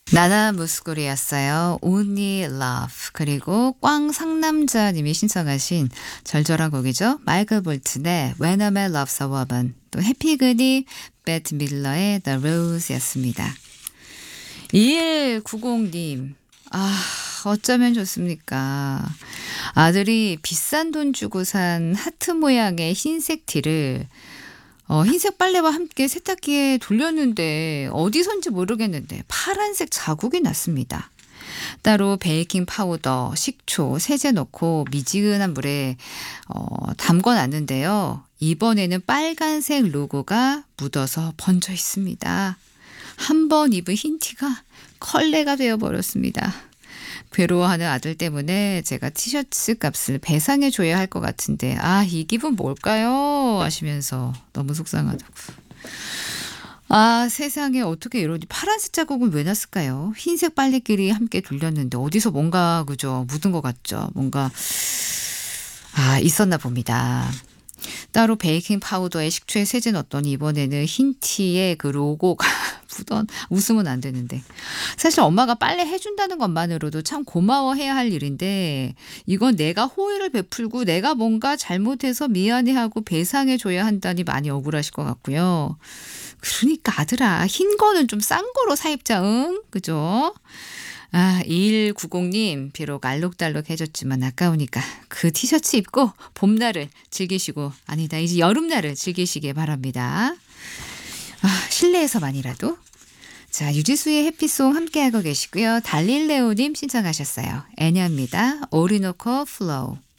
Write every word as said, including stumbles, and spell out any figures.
나나 무스코리였어요. Only Love. 그리고 꽝 상남자님이 신청하신 절절한 곡이죠. 마이클 볼튼의 When a Man Loves a Woman. 또 해피그니 배트 밀러의 The Rose였습니다. 이일구공님. 아, 어쩌면 좋습니까? 아들이 비싼 돈 주고 산 하트 모양의 흰색 티를 어, 흰색 빨래와 함께 세탁기에 돌렸는데 어디선지 모르겠는데 파란색 자국이 났습니다. 따로 베이킹 파우더, 식초, 세제 넣고 미지근한 물에 어, 담궈놨는데요. 이번에는 빨간색 로고가 묻어서 번져 있습니다. 한 번 입은 흰 티가 컬레가 되어버렸습니다. 괴로워하는 아들 때문에 제가 티셔츠 값을 배상해 줘야 할 것 같은데 아, 이 기분 뭘까요? 하시면서 너무 속상하다고. 아, 세상에 어떻게 이러니. 파란색 자국은 왜 났을까요? 흰색 빨래끼리 함께 돌렸는데 어디서 뭔가 그죠? 묻은 것 같죠? 뭔가 아, 있었나 봅니다. 따로 베이킹 파우더에 식초에 세제 넣었더니 이번에는 흰 티에 그 로고가 묻던. 웃으면 안 되는데. 사실 엄마가 빨래 해준다는 것만으로도 참 고마워해야 할 일인데 이건 내가 호의를 베풀고 내가 뭔가 잘못해서 미안해하고 배상해줘야 한다니 많이 억울하실 것 같고요. 그러니까 아들아, 흰 거는 좀 싼 거로 사입자. 응? 그죠? 아, 이일구공님 비록 알록달록해졌지만 아까우니까 그 티셔츠 입고 봄날을 즐기시고, 아니다, 이제 여름날을 즐기시길 바랍니다. 아, 실내에서만이라도. 자, 유지수의 해피송 함께하고 계시고요. 달릴레오님 신청하셨어요. 애냐입니다. 오리노코 플로우.